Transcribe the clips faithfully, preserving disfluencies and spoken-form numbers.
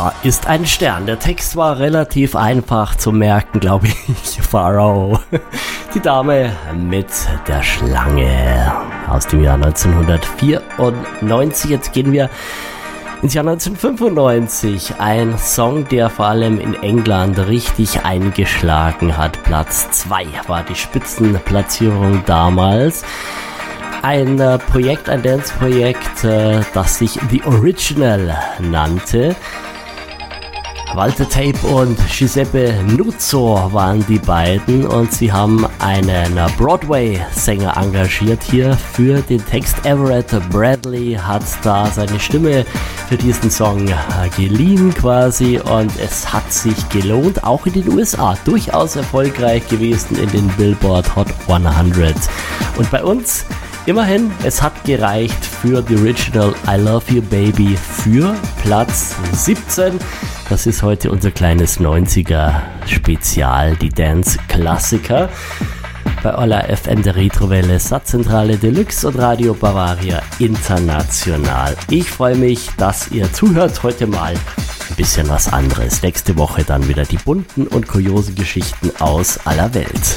Star ist ein Stern. Der Text war relativ einfach zu merken, glaube ich. Pharrell. Die Dame mit der Schlange aus dem Jahr neunzehnhundertvierundneunzig. Jetzt gehen wir ins Jahr neunzehnhundertfünfundneunzig. Ein Song, der vor allem in England richtig eingeschlagen hat. Platz zwei war die Spitzenplatzierung damals. Ein äh, Projekt, ein Dance-Projekt, äh, das sich The Original nannte. Walter Tape und Giuseppe Nuzzo waren die beiden und sie haben einen Broadway-Sänger engagiert hier für den Text. Everett Bradley hat da seine Stimme für diesen Song geliehen quasi und es hat sich gelohnt, auch in den U S A durchaus erfolgreich gewesen in den Billboard Hot hundert. Und bei uns immerhin, es hat gereicht für The Original I Love You Baby für Platz siebzehn. Das ist heute unser kleines neunziger-Spezial, die Dance-Klassiker. Bei Olla F M, der Retrowelle, Satzzentrale Deluxe und Radio Bavaria International. Ich freue mich, dass ihr zuhört. Heute mal ein bisschen was anderes. Nächste Woche dann wieder die bunten und kuriosen Geschichten aus aller Welt.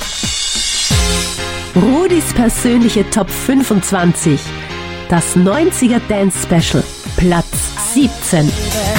Rudis persönliche Top fünfundzwanzig. Das neunziger Dance Special. Platz siebzehn.